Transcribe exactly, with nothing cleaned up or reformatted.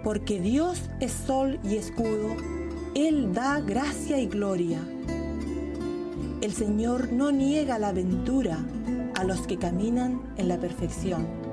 Porque Dios es sol y escudo, Él da gracia y gloria. El Señor no niega la ventura a los que caminan en la perfección.